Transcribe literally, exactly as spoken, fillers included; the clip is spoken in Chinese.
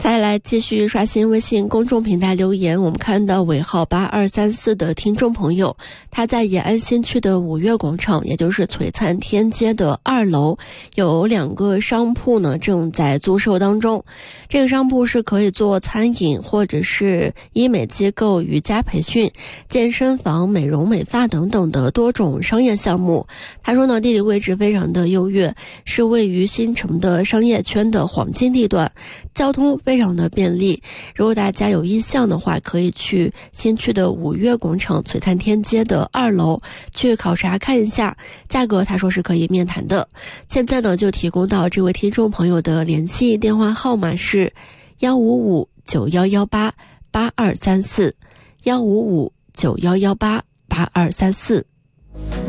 再来继续刷新微信公众平台留言，我们看到尾号八二三四的听众朋友，他在延安新区的五月广场，也就是璀璨天街的二楼，有两个商铺呢正在租售当中。这个商铺是可以做餐饮或者是医美机构、瑜伽培训、健身房、美容美发等等的多种商业项目。他说呢，地理位置非常的优越，是位于新城的商业圈的黄金地段，交通非常的便利。如果大家有意向的话，可以去新区的五月广场璀璨天街的二楼去考察看一下，价格他说是可以面谈的。现在呢，就提供到这位听众朋友的联系电话号码是幺五五九幺幺八八二三四，幺五五九幺幺八八二三四。